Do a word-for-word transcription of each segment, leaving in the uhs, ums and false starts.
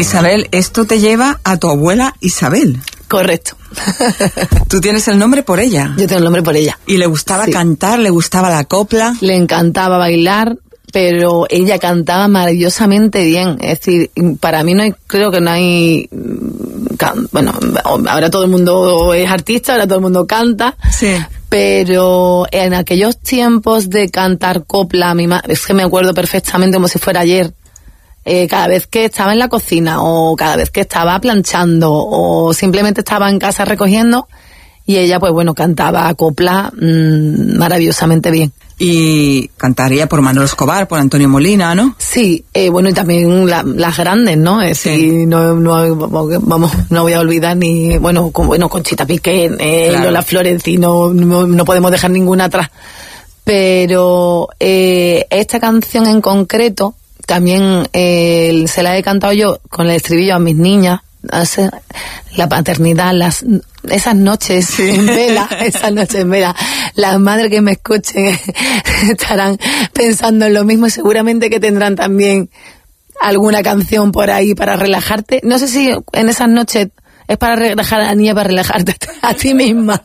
Isabel, esto te lleva a tu abuela Isabel. Correcto. Tú tienes el nombre por ella. Yo tengo el nombre por ella. ¿Y le gustaba Sí. cantar? ¿Le gustaba la copla? Le encantaba bailar, pero ella cantaba maravillosamente bien. Es decir, para mí no hay, creo que no hay, can, bueno, ahora todo el mundo es artista, ahora todo el mundo canta. Sí. Pero en aquellos tiempos de cantar copla, mi ma- es que me acuerdo perfectamente como si fuera ayer. Eh, cada vez que estaba en la cocina o cada vez que estaba planchando o simplemente estaba en casa recogiendo, y ella pues bueno cantaba copla mmm, maravillosamente bien. Y cantaría por Manolo Escobar, por Antonio Molina, ¿no? Sí, eh, bueno, y también la, las grandes, ¿no? Es decir, Sí. no, no, vamos, no voy a olvidar ni, bueno, con, bueno, Conchita Piqué, eh, Claro. Lola Florenzi, no, no, no podemos dejar ninguna atrás. Pero eh, esta canción en concreto, también eh, se la he cantado yo con el estribillo a mis niñas, hace la paternidad, las esas noches Sí. en vela, esas noches en vela, las madres que me escuchen estarán pensando en lo mismo y seguramente que tendrán también alguna canción por ahí para relajarte. No sé si en esas noches es para relajar a la niña, para relajarte a ti misma.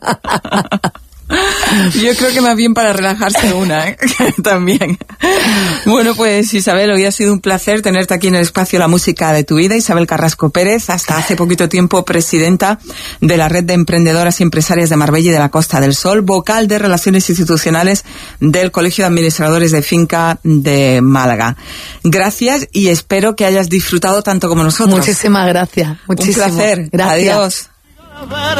Yo creo que más bien para relajarse una, ¿eh? También. Bueno, pues Isabel, hoy ha sido un placer tenerte aquí en el espacio La Música de tu Vida. Isabel Carrasco Pérez, hasta hace poquito tiempo presidenta de la Red de Emprendedoras y Empresarias de Marbella y de la Costa del Sol, vocal de Relaciones Institucionales del Colegio de Administradores de Finca de Málaga. Gracias y espero que hayas disfrutado tanto como nosotros. Muchísimas gracias. Muchísimo. Un placer. Gracias. Adiós.